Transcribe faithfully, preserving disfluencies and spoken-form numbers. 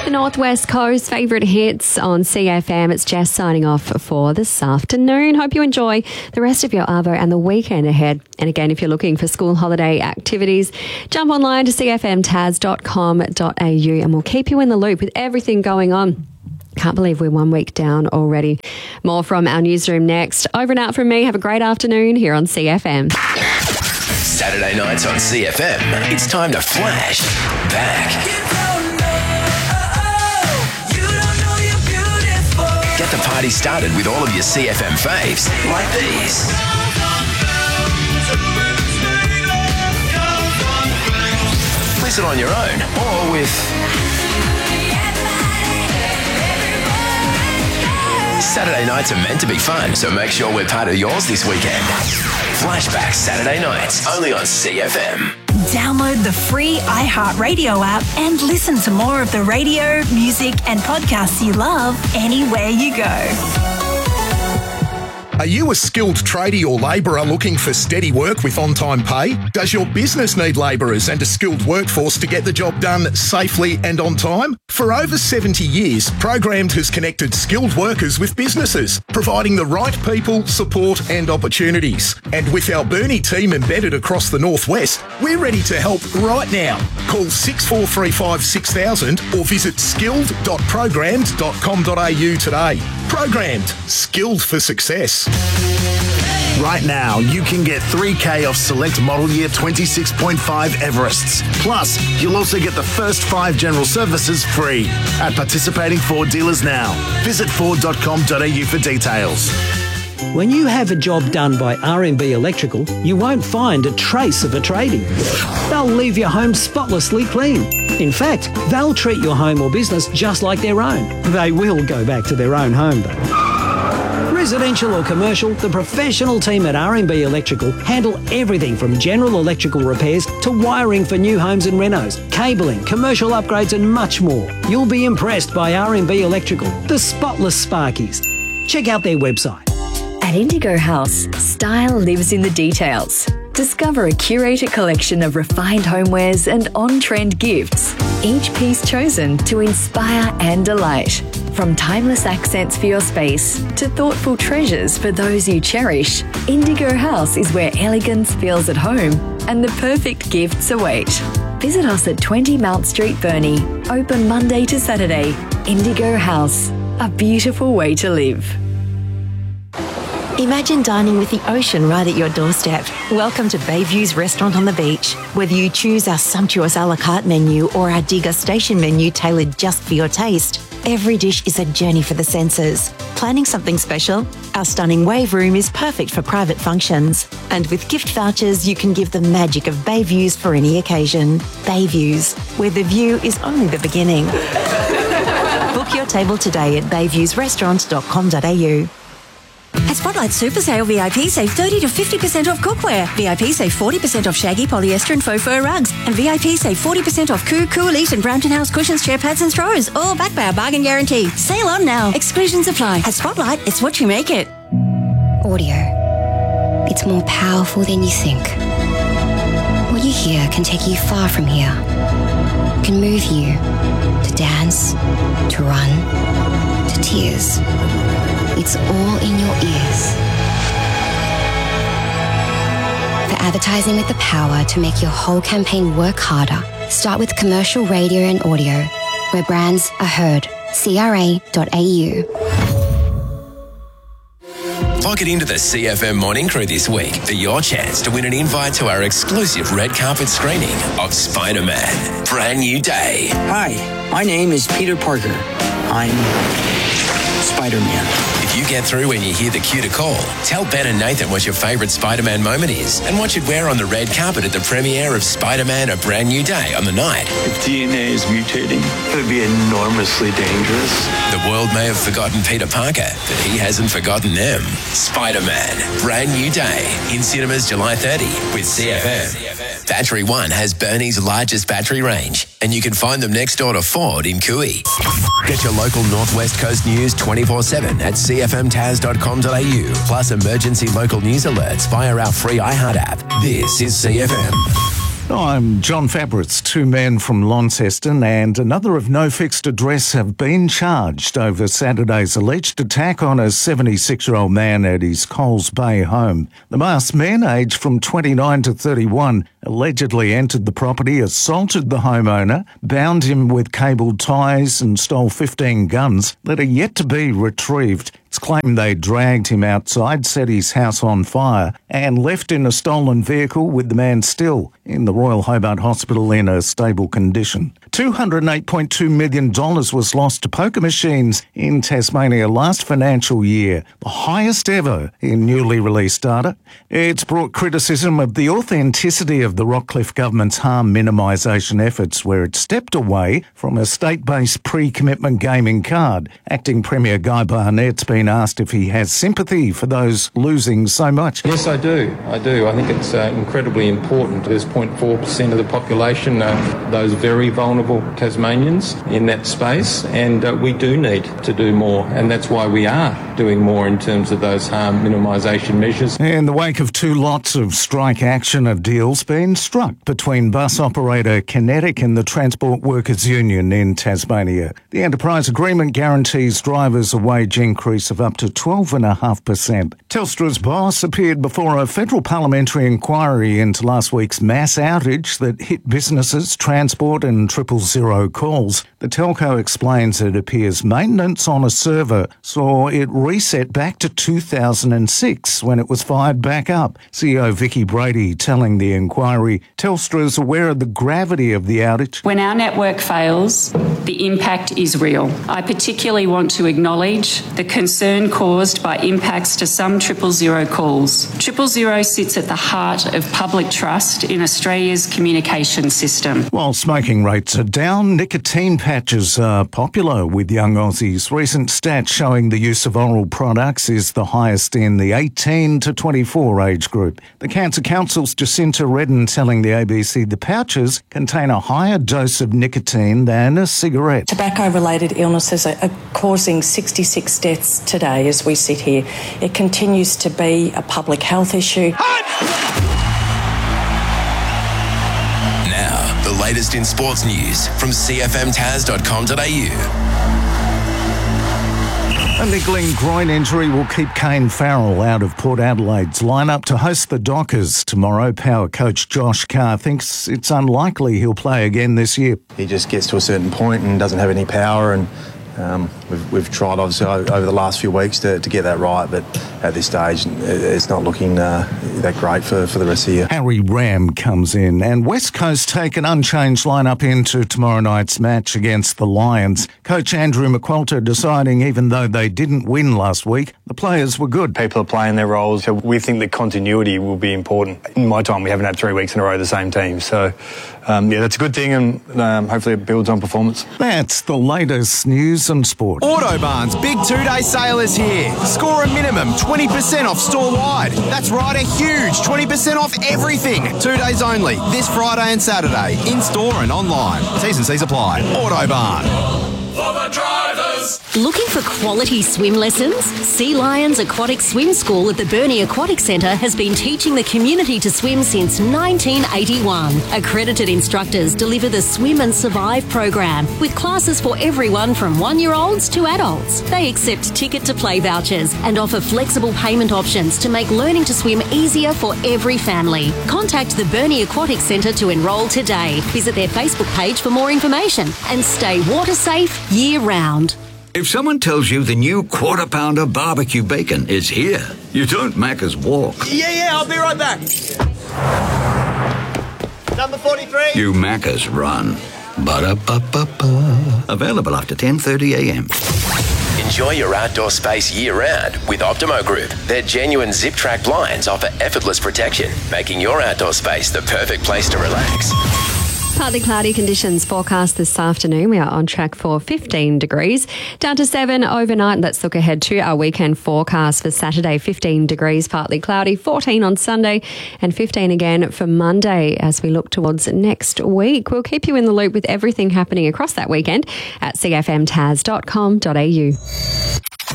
The Northwest Coast favourite hits on C F M. It's Jess signing off for this afternoon. Hope you enjoy the rest of your arvo and the weekend ahead. And again, if you're looking for school holiday activities, jump online to c f m tas dot com dot a u and we'll keep you in the loop with everything going on. Can't believe we're one week down already. More from our newsroom next. Over and out from me. Have a great afternoon here on C F M. Saturday nights on C F M. It's time to flash back. Get the party started with all of your C F M faves, like these. Listen on your own or with Saturday nights are meant to be fun, so make sure we're part of yours this weekend. Flashback Saturday nights, only on C F M. Download the free iHeartRadio app and listen to more of the radio, music and podcasts you love anywhere you go. Are you a skilled tradie or labourer looking for steady work with on-time pay? Does your business need labourers and a skilled workforce to get the job done safely and on time? For over seventy years, Programmed has connected skilled workers with businesses, providing the right people, support and opportunities. And with our Burnie team embedded across the Northwest, we're ready to help right now. Call six four three five six thousand or visit skilled dot programmed dot com dot a u today. Programmed, skilled for success. Right now, you can get three K off select model year twenty-six point five Everests. Plus, you'll also get the first five general services free at participating Ford dealers now. Visit ford dot com dot a u for details. When you have a job done by R and B Electrical, you won't find a trace of a trading. They'll leave your home spotlessly clean. In fact, they'll treat your home or business just like their own. They will go back to their own home, though. Residential or commercial, the professional team at R and B Electrical handle everything from general electrical repairs to wiring for new homes and renos, cabling, commercial upgrades and much more. You'll be impressed by R and B Electrical, the spotless Sparkies. Check out their website. At Indigo House, style lives in the details. Discover a curated collection of refined homewares and on-trend gifts, each piece chosen to inspire and delight. From timeless accents for your space to thoughtful treasures for those you cherish, Indigo House is where elegance feels at home and the perfect gifts await. Visit us at twenty Mount Street, Burnie. Open Monday to Saturday. Indigo House, a beautiful way to live. Imagine dining with the ocean right at your doorstep. Welcome to Bayview's Restaurant on the Beach. Whether you choose our sumptuous a la carte menu or our degustation menu tailored just for your taste, every dish is a journey for the senses. Planning something special? Our stunning wave room is perfect for private functions. And with gift vouchers, you can give the magic of Bayviews for any occasion. Bayviews, where the view is only the beginning. Book your table today at bayviews restaurant dot com dot a u. At Spotlight Super Sale, V I P save thirty to fifty percent off cookware. V I P save forty percent off shaggy, polyester and faux fur rugs. And V I P save forty percent off Coo, Cool Elite and Brampton House cushions, chair pads and throws. All backed by our bargain guarantee. Sale on now. Exclusions apply. At Spotlight, it's what you make it. Audio. It's more powerful than you think. What you hear can take you far from here. It can move you to dance, to run, to tears. It's all in your ears. For advertising with the power to make your whole campaign work harder, start with commercial radio and audio, where brands are heard. C R A dot A U. Log it into the C F M Morning Crew this week for your chance to win an invite to our exclusive red carpet screening of Spider-Man, Brand New Day. Hi, my name is Peter Parker. I'm Spider-Man. If you get through when you hear the cue to call, tell Ben and Nathan what your favourite Spider-Man moment is and what you'd wear on the red carpet at the premiere of Spider-Man, A Brand New Day on the night. If D N A is mutating, it would be enormously dangerous. The world may have forgotten Peter Parker, but he hasn't forgotten them. Spider-Man, Brand New Day, in cinemas July thirtieth with C F M. Battery One has Burnie's largest battery range, and you can find them next door to Ford in Cooey. Get your local Northwest Coast news twenty-four seven at c f m tas dot com dot a u, plus emergency local news alerts via our free iHeart app. This is C F M. I'm John Fabritz. Two men from Launceston and another of no fixed address have been charged over Saturday's alleged attack on a seventy-six-year-old man at his Coles Bay home. The masked men, aged from twenty-nine to thirty-one, allegedly entered the property, assaulted the homeowner, bound him with cable ties and stole fifteen guns that are yet to be retrieved. It's claimed they dragged him outside, set his house on fire and left in a stolen vehicle with the man still in the Royal Hobart Hospital in a stable condition. two hundred eight point two million dollars was lost to poker machines in Tasmania last financial year, the highest ever in newly released data. It's brought criticism of the authenticity of the Rockcliffe government's harm minimisation efforts, where it stepped away from a state-based pre-commitment gaming card. Acting Premier Guy Barnett's been asked if he has sympathy for those losing so much. Yes, I do. I do. I think it's uh, incredibly important. There's zero point four percent of the population, uh, those very vulnerable Tasmanians in that space, and uh, we do need to do more, and that's why we are doing more in terms of those harm minimisation measures. In the wake of two lots of strike action, a deal's been struck between bus operator Kinetic and the Transport Workers Union in Tasmania. The enterprise agreement guarantees drivers a wage increase of up to twelve point five percent. Telstra's boss appeared before a federal parliamentary inquiry into last week's mass outage that hit businesses, transport and triple zero calls. The telco explains it appears maintenance on a server saw it reset back to two thousand six when it was fired back up. C E O Vicky Brady telling the inquiry Telstra is aware of the gravity of the outage. When our network fails, the impact is real. I particularly want to acknowledge the concern caused by impacts to some triple zero calls. Triple zero sits at the heart of public trust in Australia's communication system. While smoking rates are down, nicotine patches are popular with young Aussies. Recent stats showing the use of oral products is the highest in the eighteen to twenty-four age group. The Cancer Council's Jacinta Redden telling the A B C the pouches contain a higher dose of nicotine than a cigarette. Tobacco-related illnesses are, are causing sixty-six deaths today as we sit here. It continues to be a public health issue. Now, the latest in sports news from c f m tas dot com dot a u. A niggling groin injury will keep Kane Farrell out of Port Adelaide's lineup to host the Dockers tomorrow. Power coach Josh Carr thinks it's unlikely he'll play again this year. He just gets to a certain point and doesn't have any power, and um, we've, we've tried obviously over the last few weeks to, to get that right, but at this stage it's not looking uh, that great for, for the rest of the year. Harry Ram comes in, and West Coast take an unchanged lineup into tomorrow night's match against the Lions. Coach Andrew McQualter deciding even though they didn't win last week, the players were good. People are playing their roles. So we think that continuity will be important. In my time, we haven't had three weeks in a row the same team. So, um, yeah, that's a good thing, and um, hopefully it builds on performance. That's the latest news and sport. Autobarn's big two-day sale is here. Score a minimum twenty percent off store-wide. That's right, a huge twenty percent off everything. Two days only, this Friday and Saturday, in-store and online. T's and C's apply. Autobarn. For the drivers. Looking for quality swim lessons? Sea Lions Aquatic Swim School at the Burnie Aquatic Centre has been teaching the community to swim since nineteen eighty-one. Accredited instructors deliver the Swim and Survive program with classes for everyone from one-year-olds to adults. They accept ticket-to-play vouchers and offer flexible payment options to make learning to swim easier for every family. Contact the Burnie Aquatic Centre to enrol today. Visit their Facebook page for more information and stay water safe year-round. If someone tells you the new Quarter Pounder barbecue bacon is here, you don't Macca's walk. Yeah, yeah, I'll be right back. Number forty-three. You Macca's run. Ba-da-ba-ba-ba. Available after ten thirty a m. Enjoy your outdoor space year-round with Optimo Group. Their genuine zip-track blinds offer effortless protection, making your outdoor space the perfect place to relax. Partly cloudy conditions forecast this afternoon. We are on track for fifteen degrees. Down to seven overnight. Let's look ahead to our weekend forecast for Saturday. fifteen degrees, partly cloudy. fourteen on Sunday and fifteen again for Monday as we look towards next week. We'll keep you in the loop with everything happening across that weekend at c f m tas dot com dot a u.